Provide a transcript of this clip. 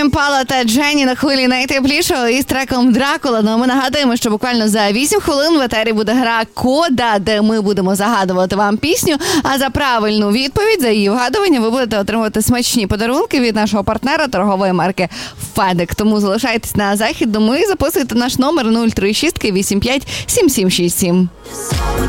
Імпала та Дженні на хвилі найтеплішого із треком «Дракула». Ну, ми нагадуємо, що буквально за 8 хвилин в етері буде гра «Кода», де ми будемо загадувати вам пісню. А за правильну відповідь, за її вгадування, ви будете отримувати смачні подарунки від нашого партнера торгової марки «Федек». Тому залишайтесь на Західному і записуйте наш номер 036 85 7767.